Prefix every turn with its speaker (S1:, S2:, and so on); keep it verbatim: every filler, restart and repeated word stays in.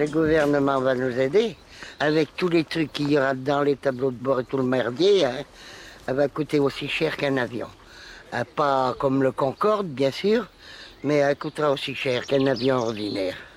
S1: le gouvernement va nous aider. Avec tous les trucs qu'il y aura dans les tableaux de bord et tout le merdier, hein, elle va coûter aussi cher qu'un avion. Euh, Pas comme le Concorde, bien sûr, mais elle coûtera aussi cher qu'un avion ordinaire.